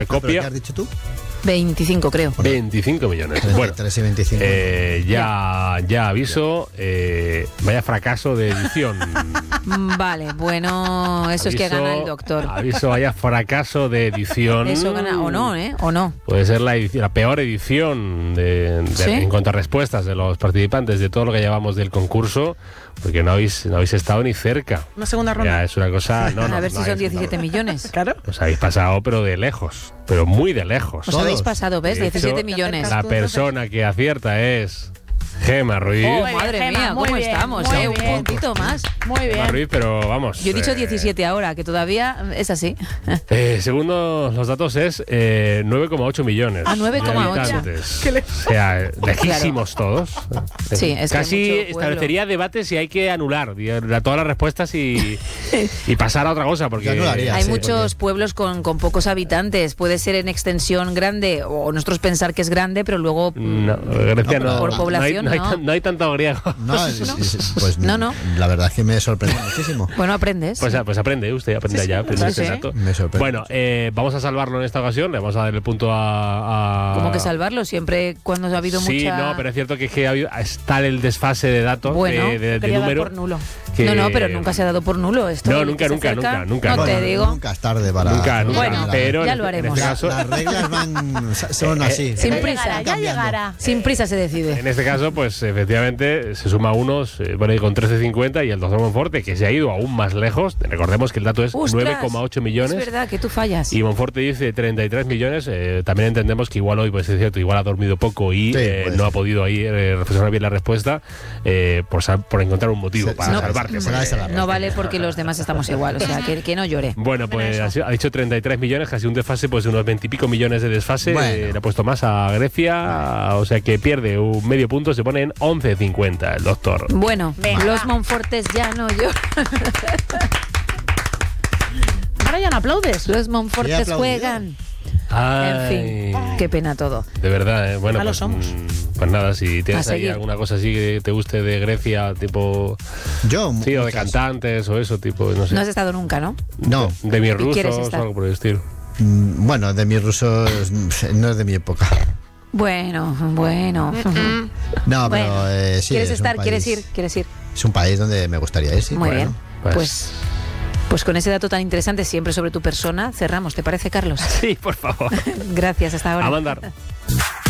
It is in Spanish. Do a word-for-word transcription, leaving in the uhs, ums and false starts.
copia. ¿Qué has dicho tú? veinticinco, creo. veinticinco millones. treinta y Bueno, tres y veinticinco. eh, ya, ya aviso, eh, vaya fracaso de edición. Vale, bueno, eso Aviso, es que gana el doctor. Aviso, vaya fracaso de edición. Eso gana, o no, ¿eh? O no. Puede ser la, edición, la peor edición de, de, ¿Sí? en cuanto a respuestas de los participantes de todo lo que llevamos del concurso, porque no habéis, no habéis estado ni cerca. Una segunda ronda. Ya, es una cosa... No, no, A ver no si son habéis- diecisiete no. millones. Claro. Os habéis pasado, pero de lejos, pero muy de lejos. Os habéis Todos. pasado, ¿ves? De hecho, diecisiete millones. La persona que acierta es Gema Ruiz. Oh, Muy bien, madre Gema, mía, muy ¿cómo bien, estamos? muy Eh? Un bien. poquito más. Muy Gema bien. Ruiz, pero vamos. Yo he dicho eh, diecisiete ahora, que todavía es así. Eh, según los datos es eh, nueve coma ocho millones. Ah, nueve coma ocho. de habitantes. O sea, lejísimos todos. Sí, es que Casi mucho pueblo. establecería debate si hay que anular di- todas las respuestas y, y pasar a otra cosa. Porque Yo anularía. Hay sí, muchos porque- pueblos con, con pocos habitantes. Puede ser en extensión grande, o nosotros pensar que es grande, pero luego... No, Grecia No, no, pero por no hay, población, no hay no. tan- no hay tanto griego. No, sí, sí, sí, pues No, no. La verdad es que me sorprende muchísimo. Bueno, aprendes. Pues, pues aprende usted, aprende Sí, ya, sí, aprende sí, este sí. dato. Me sorprende Bueno, mucho. eh, vamos a salvarlo en esta ocasión, le vamos a dar el punto a... a- ¿Cómo que salvarlo? Siempre cuando ha habido Sí, mucha... no, pero es cierto que, es que ha habido- está el desfase de datos, Bueno, de, de- de Quería dar número. por nulo. que- No, no, pero nunca se ha dado por nulo esto. No, el nunca, que se nunca, acerca, nunca, nunca. No Bueno, te digo. Nunca es tarde para... Nunca, nunca. Bueno, pero ya en- lo en haremos. este La- caso, las reglas van, son así. Sin Ya prisa. llegará, ya cambiando. llegará. Sin prisa se en decide. este caso, pues efectivamente se suma unos, eh, bueno, y con trece cincuenta y el doctor Monforte, que se ha ido aún más lejos. Recordemos que el dato es ¡Ostras! nueve coma ocho millones. Es verdad que tú fallas. Y Monforte dice treinta y tres millones. Eh, también entendemos que igual hoy, pues es cierto, igual ha dormido poco y Sí, eh, puede no ser. ha podido ahí eh, reflexionar bien la respuesta eh, por, sal- por encontrar un motivo Se- para no, salvarte. será porque- esa la No vale porque los demás estamos igual. O sea, que, que no llore. Bueno, pues ha sido- ha dicho treinta y tres millones, casi un desfase, pues de unos veinte y pico millones de desfase. Bueno. Eh, le ha puesto más a Grecia, o sea que pierde un medio punto, se pone en once cincuenta el doctor. Bueno, Venga, los va. Monfortes ya no lloran. Ahora ya no aplaudes. Los Monfortes aplaudió. juegan. Ay, En fin, qué pena todo. de verdad, eh. bueno, Malos pues, somos. mm, pues nada, si tienes A ahí seguir. alguna cosa así que te guste de Grecia, tipo, Yo, sí, o de muchas. cantantes o eso, tipo, no sé, No has estado nunca, ¿no? No. de mis ¿Y quieres rusos o estar? algo por el estilo. Mm, Bueno, de mis rusos no es de mi época. Bueno, bueno. No, Bueno, pero eh, sí. ¿Quieres es un estar? ¿Quieres país- ir? ¿Quieres ir? Es un país donde me gustaría ir, sí. Muy bueno. bien. pues- Pues, pues con ese dato tan interesante siempre sobre tu persona, cerramos. ¿Te parece, Carlos? Sí, por favor. Gracias, hasta ahora. A mandar.